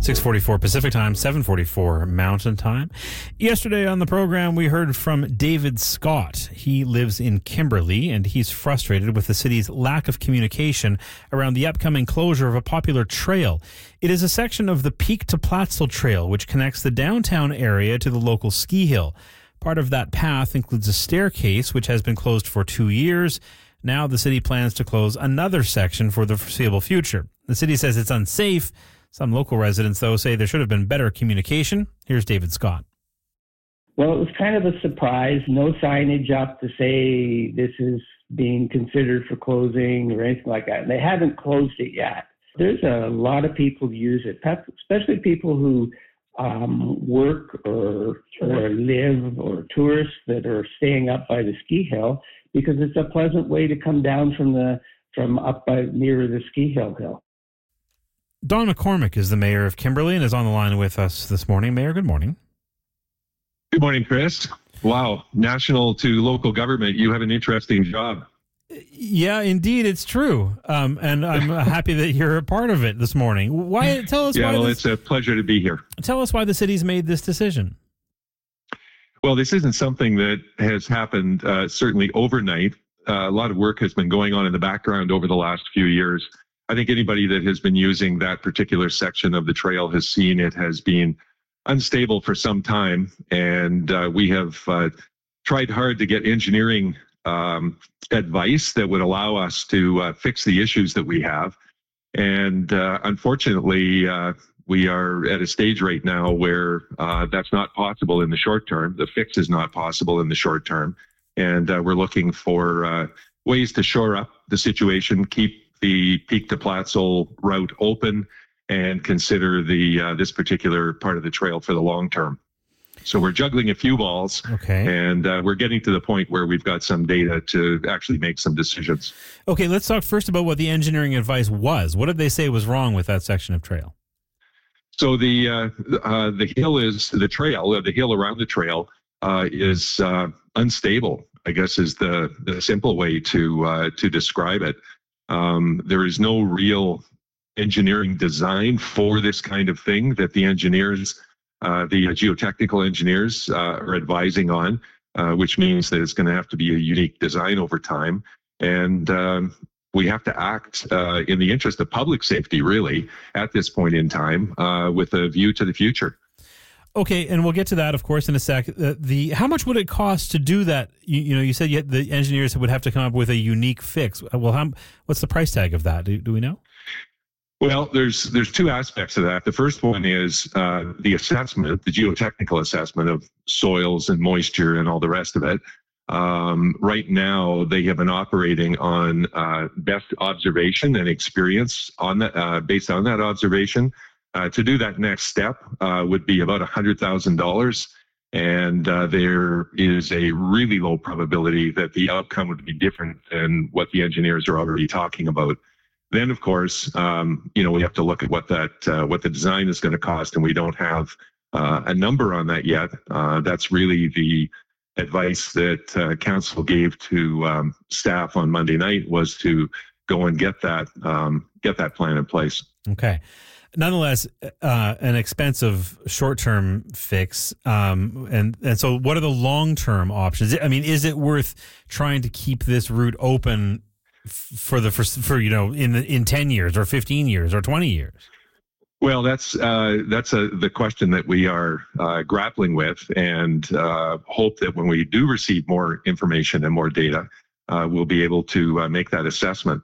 6:44 Pacific Time, 7:44 Mountain Time. Yesterday on the program, we heard from David Scott. He lives in Kimberley, and he's frustrated with the city's lack of communication around the upcoming closure of a popular trail. It is a section of the Peak to Platzel Trail, which connects the downtown area to the local ski hill. Part of that path includes a staircase, which has been closed for 2 years. Now the city plans to close another section for the foreseeable future. The city says it's unsafe. Some local residents, though, say there should have been better communication. Here's David Scott. Well, it was kind of a surprise. No signage up to say this is being considered for closing or anything like that. And they haven't closed it yet. There's a lot of people who use it, especially people who work or live, or tourists that are staying up by the ski hill, because it's a pleasant way to come down from up by near the ski hill. Don McCormick is the mayor of Kimberley and is on the line with us this morning. Mayor, good morning. Good morning, Chris. Wow, national to local government. You have an interesting job. Yeah, indeed, it's true. And I'm happy that you're a part of it this morning. Why? Tell us why. Well, it's a pleasure to be here. Tell us why the city's made this decision. Well, this isn't something that has happened certainly overnight. A lot of work has been going on in the background over the last few years. I think anybody that has been using that particular section of the trail has seen it has been unstable for some time. And we have tried hard to get engineering advice that would allow us to fix the issues that we have. And unfortunately, we are at a stage right now where that's not possible in the short term. The fix is not possible in the short term. And we're looking for ways to shore up the situation, keep the Peak to Platzel route open, and consider this particular part of the trail for the long term. So we're juggling a few balls, and we're getting to the point where we've got some data to actually make some decisions. Okay, let's talk first about what the engineering advice was. What did they say was wrong with that section of trail? So the hill is the trail. The hill around the trail is unstable, I guess, is the simple way to describe it. There is no real engineering design for this kind of thing that the engineers, the geotechnical engineers are advising on, which means that it's going to have to be a unique design over time. And we have to act in the interest of public safety, really, at this point in time, with a view to the future. Okay, and we'll get to that, of course, in a sec. How much would it cost to do that? You said the engineers would have to come up with a unique fix. Well, what's the price tag of that? Do we know? Well, there's two aspects of that. The first one is the assessment, the geotechnical assessment of soils and moisture and all the rest of it. Right now, they have been operating on best observation and experience on that, based on that observation. To do that next step would be about $100,000, and there is a really low probability that the outcome would be different than what the engineers are already talking about. Then, of course, we have to look at what the design is going to cost, and we don't have a number on that yet. That's really the advice that council gave to staff on Monday night, was to go and get that plan in place. Okay. Nonetheless, an expensive short-term fix, and so what are the long-term options? I mean, is it worth trying to keep this route open for in 10 years or 15 years or 20 years? Well, that's the question that we are grappling with, and hope that when we do receive more information and more data, we'll be able to make that assessment.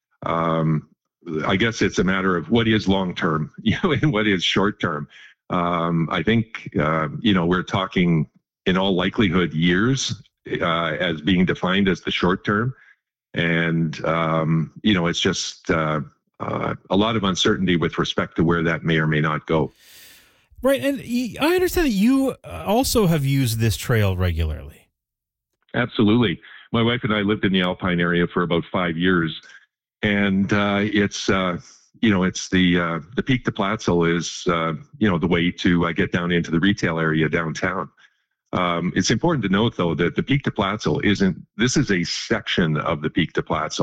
I guess it's a matter of what is long term, and what is short term. I think we're talking in all likelihood years as being defined as the short term, and it's just a lot of uncertainty with respect to where that may or may not go. Right, and I understand that you also have used this trail regularly. Absolutely. My wife and I lived in the Alpine area for about 5 years. And it's the Peak to Platzel is, the way to get down into the retail area downtown. It's important to note, though, that the Peak to Platzel this is a section of the Peak to Platzel.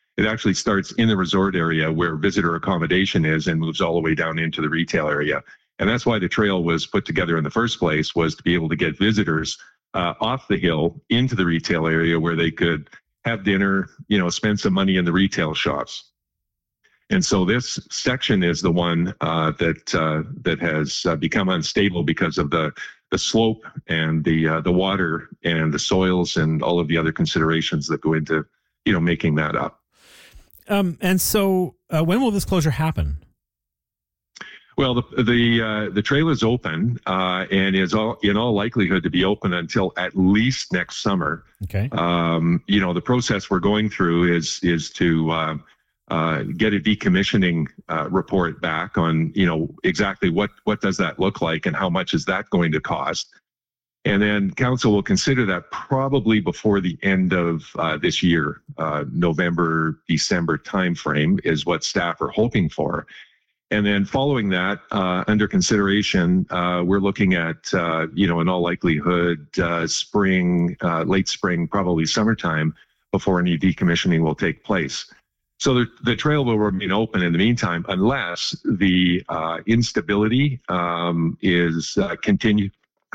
It actually starts in the resort area where visitor accommodation is and moves all the way down into the retail area. And that's why the trail was put together in the first place, was to be able to get visitors off the hill into the retail area where they could have dinner, spend some money in the retail shops. And so this section is the one that has become unstable because of the slope and the water and the soils and all of the other considerations that go into making that up. And so when will this closure happen? Well, the trail is open and is in all likelihood to be open until at least next summer. Okay. The process we're going through is to get a decommissioning report back on exactly what does that look like and how much is that going to cost. And then council will consider that probably before the end of this year, November, December timeframe is what staff are hoping for. And then following that, under consideration, we're looking at, in all likelihood, spring, late spring, probably summertime before any decommissioning will take place. So the trail will remain open in the meantime, unless the instability continues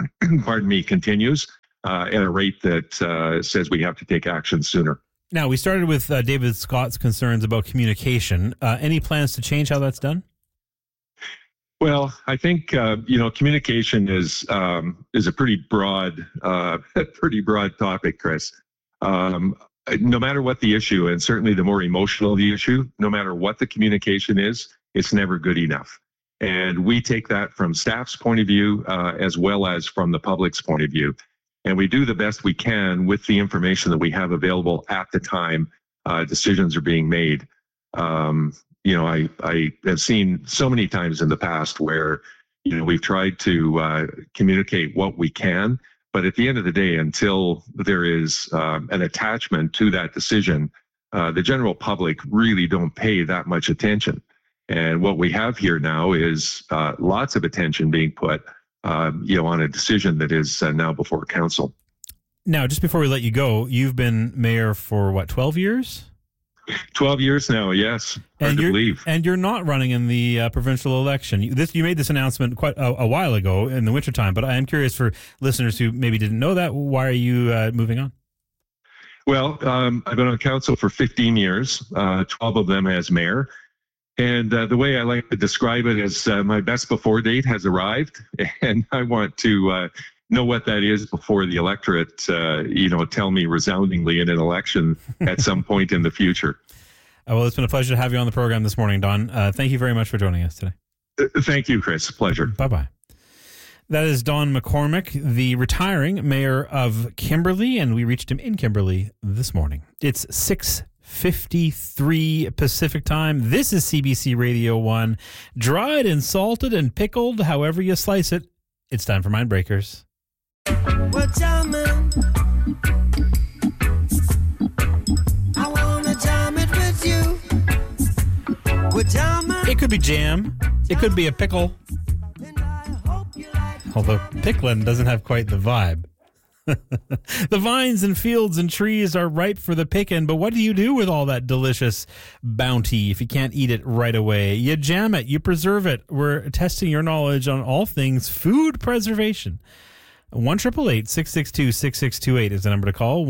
at a rate that says we have to take action sooner. Now, we started with David Scott's concerns about communication. Any plans to change how that's done? Well, I think communication is a pretty broad topic, Chris. No matter what the issue, and certainly the more emotional the issue, no matter what the communication is, it's never good enough. And we take that from staff's point of view as well as from the public's point of view. And we do the best we can with the information that we have available at the time decisions are being made. I have seen so many times in the past where, we've tried to communicate what we can, but at the end of the day, until there is an attachment to that decision, the general public really don't pay that much attention. And what we have here now is lots of attention being put, on a decision that is now before council. Now, just before we let you go, you've been mayor for 12 years? 12 years now, yes. Hard to believe. And you're not running in the provincial election. You made this announcement quite a while ago in the wintertime, but I am curious for listeners who maybe didn't know that, why are you moving on? Well, I've been on council for 15 years, 12 of them as mayor. And the way I like to describe it is my best before date has arrived, and I want to know what that is before the electorate, tell me resoundingly in an election at some point in the future. Well, it's been a pleasure to have you on the program this morning, Don. Thank you very much for joining us today. Thank you, Chris. Pleasure. Bye-bye. That is Don McCormick, the retiring mayor of Kimberley, and we reached him in Kimberley this morning. It's 6:53 Pacific time. This is CBC Radio 1. Dried and salted and pickled, however you slice it. It's time for Mindbreakers. Well, jamming. I wanna jam it with you. We're jamming. It could be jam. It could be a pickle. Although pickling doesn't have quite the vibe. The vines and fields and trees are ripe for the picking, but what do you do with all that delicious bounty if you can't eat it right away? You jam it, you preserve it. We're testing your knowledge on all things food preservation. 1-888-662-6628 is the number to call.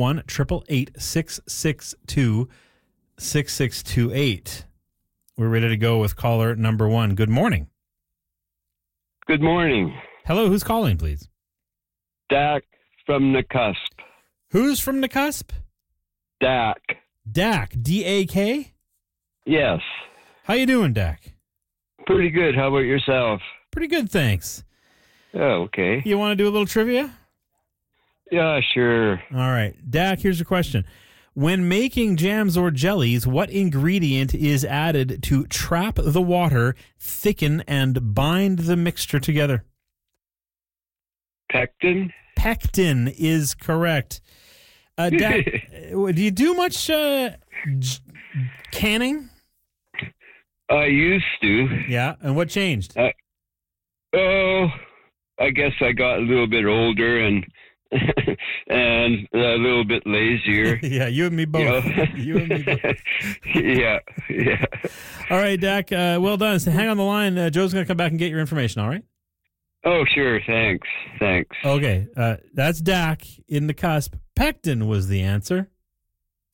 1-888-662-6628. We're ready to go with caller number 1. Good morning. Good morning. Hello, who's calling, please? Dak from the Cusp. Who's from the Cusp? Dak. Dak, D-A-K? Yes. How you doing, Dak? Pretty good. How about yourself? Pretty good, thanks. Oh, okay. You want to do a little trivia? Yeah, sure. All right. Dak, here's your question. When making jams or jellies, what ingredient is added to trap the water, thicken, and bind the mixture together? Pectin? Pectin is correct. Dak, do you do much canning? I used to. Yeah, and what changed? I guess I got a little bit older and and a little bit lazier. Yeah, you and me both. You know? You and me both. Yeah. All right, Dak, well done. So hang on the line. Joe's going to come back and get your information, all right? Oh, sure. Thanks. Okay, that's Dak in the cusp. Pectin was the answer.